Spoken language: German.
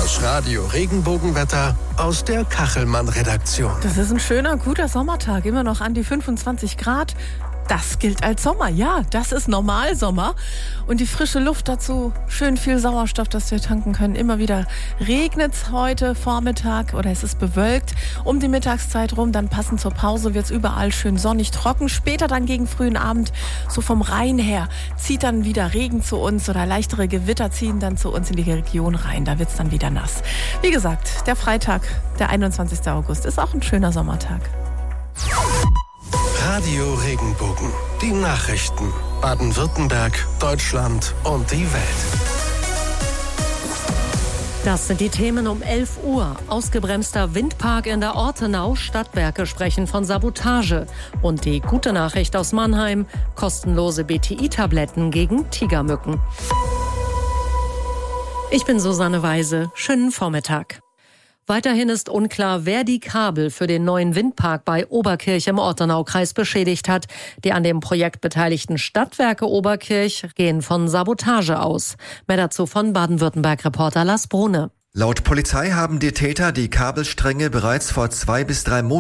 Das Radio Regenbogenwetter aus der Kachelmann-Redaktion. Das ist ein schöner, guter Sommertag. Immer noch an die 25 Grad. Das gilt als Sommer, ja, das ist Normalsommer. Und die frische Luft dazu, schön viel Sauerstoff, dass wir tanken können. Immer wieder regnet's heute Vormittag oder es ist bewölkt um die Mittagszeit rum. Dann passend zur Pause wird's überall schön sonnig, trocken. Später dann gegen frühen Abend, so vom Rhein her, zieht dann wieder Regen zu uns oder leichtere Gewitter ziehen dann zu uns in die Region rein. Da wird's dann wieder nass. Wie gesagt, der Freitag, der 21. August, ist auch ein schöner Sommertag. Radio Regenbogen. Die Nachrichten. Baden-Württemberg, Deutschland und die Welt. Das sind die Themen um 11 Uhr. Ausgebremster Windpark in der Ortenau. Stadtwerke sprechen von Sabotage. Und die gute Nachricht aus Mannheim. Kostenlose BTI-Tabletten gegen Tigermücken. Ich bin Susanne Weise. Schönen Vormittag. Weiterhin ist unklar, wer die Kabel für den neuen Windpark bei Oberkirch im Ortenaukreis beschädigt hat. Die an dem Projekt beteiligten Stadtwerke Oberkirch gehen von Sabotage aus. Mehr dazu von Baden-Württemberg-Reporter Lars Brune. Laut Polizei haben die Täter die Kabelstränge bereits vor 2 bis 3 Monaten